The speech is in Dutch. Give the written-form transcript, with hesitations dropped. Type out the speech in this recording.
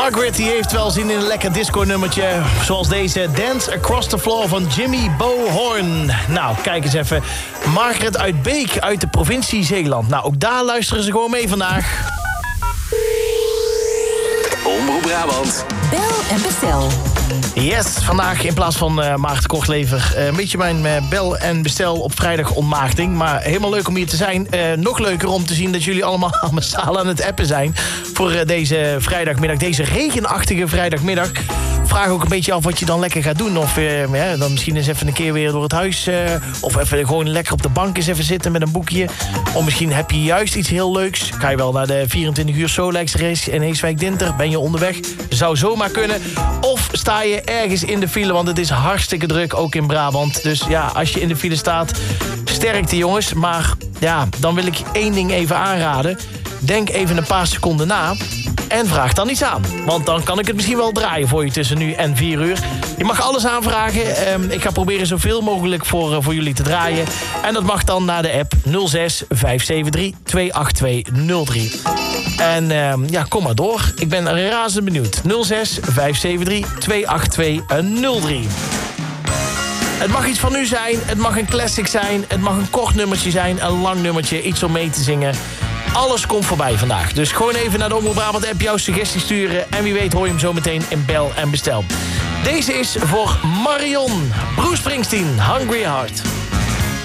Margaret die heeft wel zin in een lekker disco-nummertje. Zoals deze Dance Across the Floor van Jimmy Bo Horn. Nou, kijk eens even. Margaret uit Beek uit de provincie Zeeland. Nou, ook daar luisteren ze gewoon mee vandaag. Omroep Brabant. Bel en bestel. Yes, vandaag in plaats van Maarten Kortlever... een beetje mijn bel en bestel op vrijdag ontmaagding. Maar helemaal leuk om hier te zijn. Nog leuker om te zien dat jullie allemaal massaal aan het appen zijn... voor deze vrijdagmiddag, deze regenachtige vrijdagmiddag. Vraag ook een beetje af wat je dan lekker gaat doen. Of dan misschien eens even een keer weer door het huis... of even gewoon lekker op de bank eens even zitten met een boekje. Of misschien heb je juist iets heel leuks. Ga je wel naar de 24 uur Solex race in Heeswijk-Dinter? Ben je onderweg? Zou zomaar kunnen. Of sta je ergens in de file, want het is hartstikke druk, ook in Brabant. Dus ja, als je in de file staat, sterkte jongens. Maar ja, dan wil ik één ding even aanraden. Denk even een paar seconden na en vraag dan iets aan. Want dan kan ik het misschien wel draaien voor je tussen nu en 4 uur. Je mag alles aanvragen. Ik ga proberen zoveel mogelijk voor jullie te draaien. En dat mag dan naar de app 06 573 28203. En kom maar door. Ik ben razend benieuwd. 06 573 28203. Het mag iets van u zijn, het mag een classic zijn... het mag een kort nummertje zijn, een lang nummertje, iets om mee te zingen. Alles komt voorbij vandaag. Dus gewoon even naar de Omroep Brabant app jouw suggestie sturen... en wie weet hoor je hem zo meteen in Bel en Bestel. Deze is voor Marion, Bruce Springsteen, Hungry Heart.